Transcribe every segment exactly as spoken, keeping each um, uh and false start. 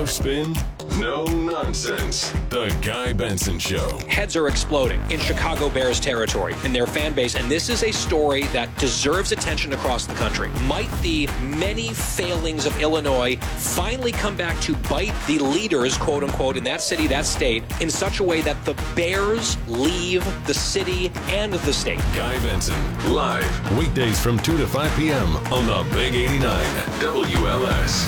No spin, no nonsense. The Guy Benson Show. Heads are exploding in Chicago Bears territory in their fan base, and this is a story that deserves attention across the country. Might the many failings of Illinois finally come back to bite the leaders, quote unquote, in that city, that state, in such a way that the Bears leave the city and the state? Guy Benson, live, weekdays from two to five p.m. on the Big eighty-nine W L S.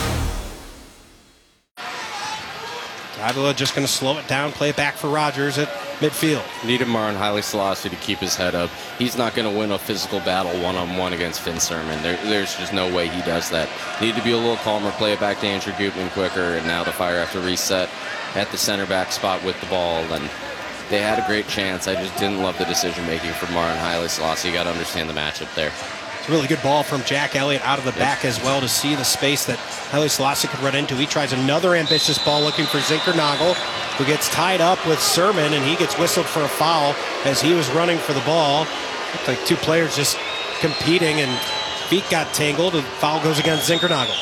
Avila just going to slow it down, play it back for Rogers at midfield. Needed Marin Haile Selassie to keep his head up. He's not going to win a physical battle one-on-one against Finn Sermon. There, there's just no way he does that. Need to be a little calmer, play it back to Andrew Gutman quicker, and now the Fire have to reset at the center back spot with the ball. And they had a great chance. I just didn't love the decision-making from Marin Haile Selassie. You got to understand the matchup there. It's a really good ball from Jack Elliott out of the yep. back as well to see the space that Haile Selassie could run into. He tries another ambitious ball looking for Zinkernagel, who gets tied up with Sermon, and he gets whistled for a foul as he was running for the ball. Looked like two players just competing, and feet got tangled, and foul goes against Zinkernagel.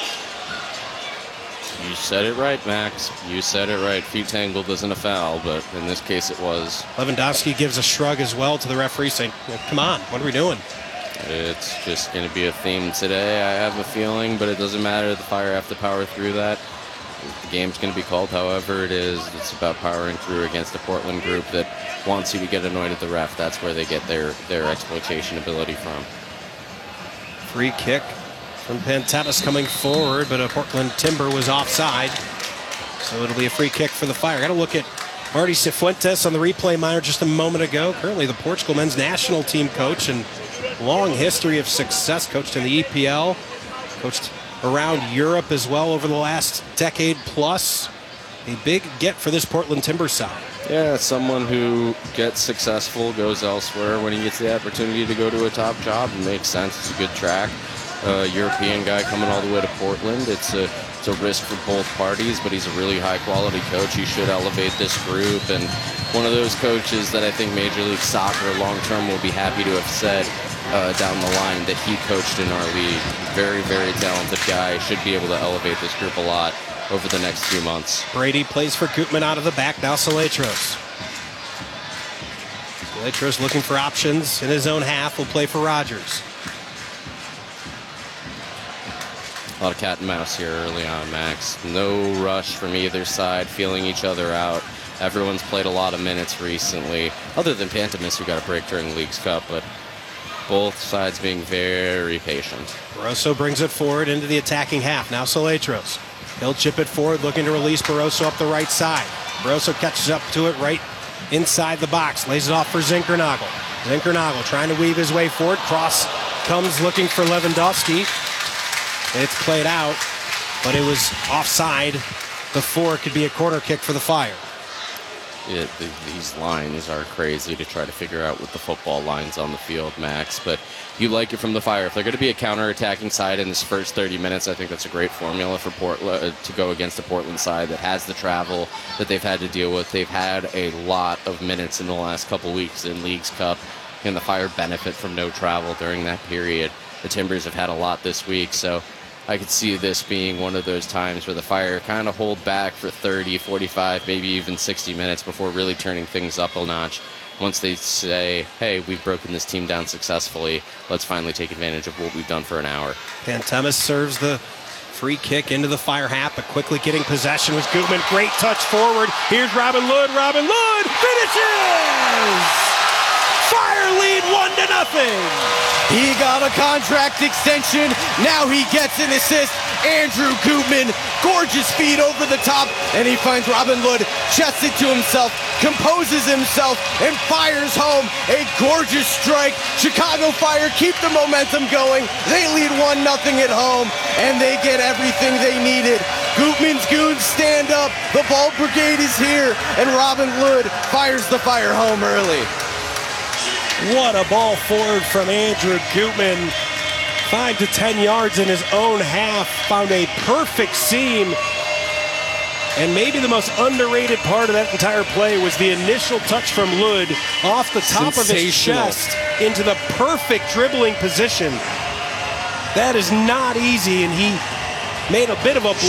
You said it right, Max. You said it right. Feet tangled isn't a foul, but in this case it was. Lewandowski gives a shrug as well to the referee, saying, come on, what are we doing? It's just going to be a theme today, I have a feeling, but it doesn't matter. The Fire have to power through that. The game's going to be called however it is. It's about powering through against a Portland group that wants you to get annoyed at the ref. That's where they get their, their exploitation ability from. Free kick from Pantemis coming forward, but a Portland Timber was offside. So it'll be a free kick for the Fire. Got to look at Marty Cifuentes on the replay monitor just a moment ago. Currently the Portugal men's national team coach, and long history of success. Coached in the E P L, coached around Europe as well over the last decade plus. A big get for this Portland Timber side. Yeah, someone who gets successful, goes elsewhere when he gets the opportunity to go to a top job. It makes sense. It's a good track. Uh, European guy coming all the way to Portland. It's a, it's a risk for both parties, but he's a really high-quality coach. He should elevate this group, and one of those coaches that I think Major League Soccer long-term will be happy to have said uh, down the line that he coached in our league. Very, very talented guy. Should be able to elevate this group a lot over the next few months. Brady plays for Gutman out of the back. Now Saletros. Saletros looking for options in his own half. Will play for Rogers. A lot of cat and mouse here early on, Max. No rush from either side, feeling each other out. Everyone's played a lot of minutes recently, other than Pantemis, who got a break during the League's Cup, but both sides being very patient. Barroso brings it forward into the attacking half. Now Saletros. He'll chip it forward, looking to release Barroso up the right side. Barroso catches up to it right inside the box, lays it off for Zinkernagel. Zinkernagel trying to weave his way forward. Cross comes looking for Lewandowski. It's played out, but it was offside before it could be a corner kick for the Fire. It, the, these lines are crazy to try to figure out with the football lines on the field, Max, but you like it from the Fire. If they're going to be a counter-attacking side in this first thirty minutes, I think that's a great formula for Portland uh, to go against a Portland side that has the travel that they've had to deal with. They've had a lot of minutes in the last couple weeks in League's Cup, and the Fire benefit from no travel during that period. The Timbers have had a lot this week, so I could see this being one of those times where the Fire kind of hold back for thirty, forty-five, maybe even sixty minutes before really turning things up a notch. Once they say, hey, we've broken this team down successfully, let's finally take advantage of what we've done for an hour. Pantemis serves the free kick into the Fire half, but quickly getting possession was Gutman. Great touch forward. Here's Robin Lod. Robin Lod finishes! Fire lead one to nothing. He got a contract extension. Now he gets an assist. Andrew Gutman, gorgeous feed over the top, and he finds Robin Lod, chests it to himself, composes himself, and fires home a gorgeous strike. Chicago Fire keep the momentum going. They lead one nothing at home, and they get everything they needed. Gutman's goons stand up. The ball brigade is here, and Robin Lod fires the Fire home early. What a ball forward from Andrew Gutman. Five to ten yards in his own half. Found a perfect seam. And maybe the most underrated part of that entire play was the initial touch from Lod off the top of his chest into the perfect dribbling position. That is not easy, and he made a bit of a